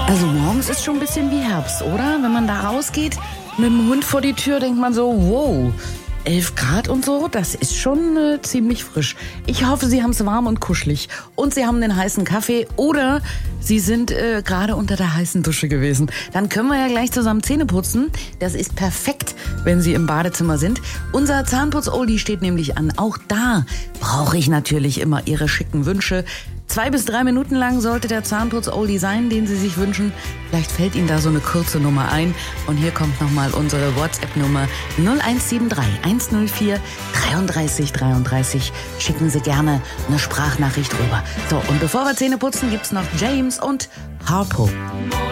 Also morgens ist schon ein bisschen wie Herbst, oder? Wenn man da rausgeht mit dem Hund vor die Tür, denkt man so, wow, 11 Grad und so, das ist schon ziemlich frisch. Ich hoffe, Sie haben es warm und kuschelig und Sie haben den heißen Kaffee oder Sie sind gerade unter der heißen Dusche gewesen. Dann können wir ja gleich zusammen Zähne putzen. Das ist perfekt, wenn Sie im Badezimmer sind. Unser Zahnputz-Oldie steht nämlich an. Auch da brauche ich natürlich immer Ihre schicken Wünsche. 2 bis 3 Minuten lang sollte der Zahnputz-Oldie sein, den Sie sich wünschen. Vielleicht fällt Ihnen da so eine kurze Nummer ein. Und hier kommt nochmal unsere WhatsApp-Nummer 0173 104 33 33. Schicken Sie gerne eine Sprachnachricht rüber. So, und bevor wir Zähne putzen, gibt's noch James und Harpo.